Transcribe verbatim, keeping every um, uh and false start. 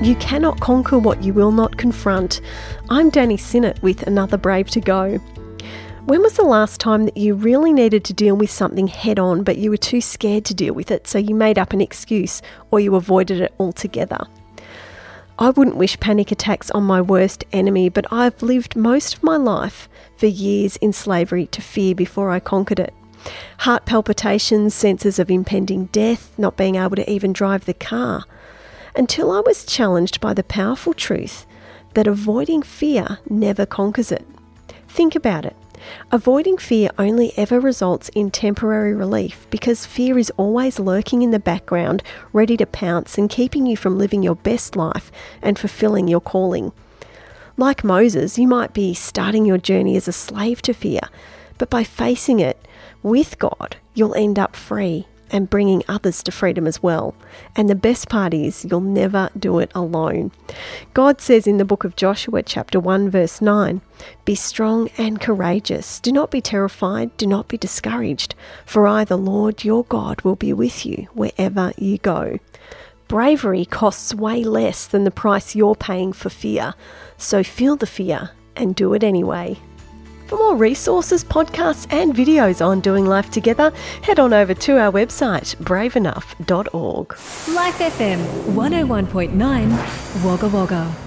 You cannot conquer what you will not confront. I'm Danny Sinnott with another Brave to Go. When was the last time that you really needed to deal with something head on, but you were too scared to deal with it, so you made up an excuse or you avoided it altogether? I wouldn't wish panic attacks on my worst enemy, but I've lived most of my life for years in slavery to fear before I conquered it. Heart palpitations, senses of impending death, not being able to even drive the car. Until I was challenged by the powerful truth that avoiding fear never conquers it. Think about it. Avoiding fear only ever results in temporary relief because fear is always lurking in the background, ready to pounce and keeping you from living your best life and fulfilling your calling. Like Moses, you might be starting your journey as a slave to fear, but by facing it with God, you'll end up free and bringing others to freedom as well. And the best part is you'll never do it alone. God says in the book of Joshua chapter one verse nine, "Be strong and courageous. Do not be terrified. Do not be discouraged. For I, the Lord your God, will be with you wherever you go." Bravery costs way less than the price you're paying for fear. So feel the fear and do it anyway. For more resources, podcasts and videos on doing life together, head on over to our website, brave enough dot org. Life F M one oh one point nine, Wagga Wagga.